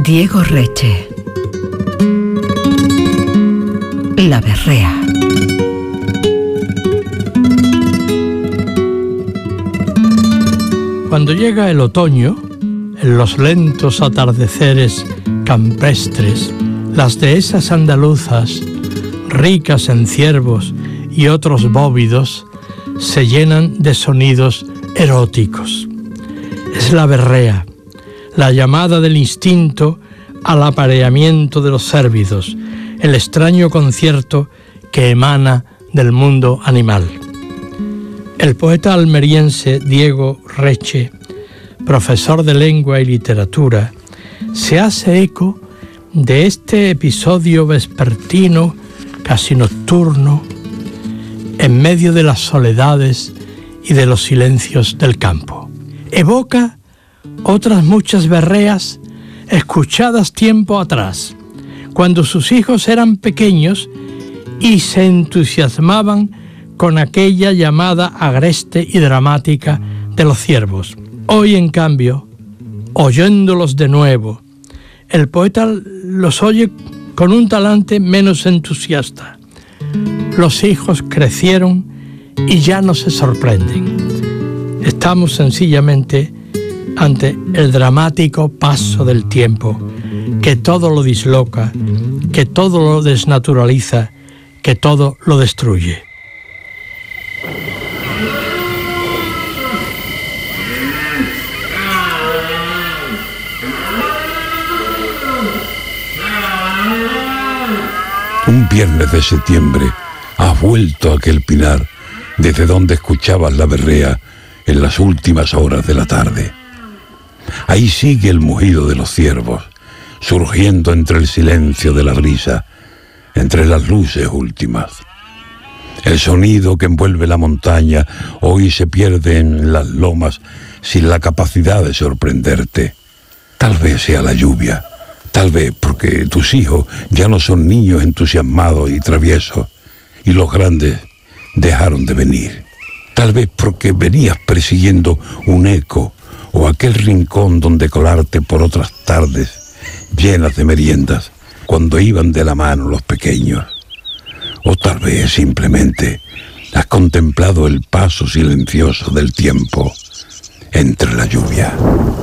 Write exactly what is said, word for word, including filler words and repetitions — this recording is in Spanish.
Diego Reche. La berrea. Cuando llega el otoño, en los lentos atardeceres campestres, las dehesas andaluzas, ricas en ciervos y otros bóvidos, se llenan de sonidos eróticos. Es la berrea, la llamada del instinto al apareamiento de los cérvidos, el extraño concierto que emana del mundo animal. El poeta almeriense Diego Reche, profesor de lengua y literatura, se hace eco de este episodio vespertino, casi nocturno, en medio de las soledades y de los silencios del campo. Evoca otras muchas berreas escuchadas tiempo atrás, cuando sus hijos eran pequeños y se entusiasmaban con aquella llamada agreste y dramática de los ciervos. Hoy, en cambio, oyéndolos de nuevo, el poeta los oye con un talante menos entusiasta. Los hijos crecieron y ya no se sorprenden. Estamos sencillamente ante el dramático paso del tiempo, que todo lo disloca, que todo lo desnaturaliza, que todo lo destruye. Un viernes de septiembre has vuelto a aquel pinar desde donde escuchabas la berrea en las últimas horas de la tarde. Ahí sigue el mugido de los ciervos, surgiendo entre el silencio de la brisa, entre las luces últimas. El sonido que envuelve la montaña hoy se pierde en las lomas sin la capacidad de sorprenderte. Tal vez sea la lluvia. Tal vez porque tus hijos ya no son niños entusiasmados y traviesos, y los grandes dejaron de venir. Tal vez porque venías persiguiendo un eco o aquel rincón donde colarte por otras tardes llenas de meriendas, cuando iban de la mano los pequeños. O tal vez simplemente has contemplado el paso silencioso del tiempo entre la lluvia.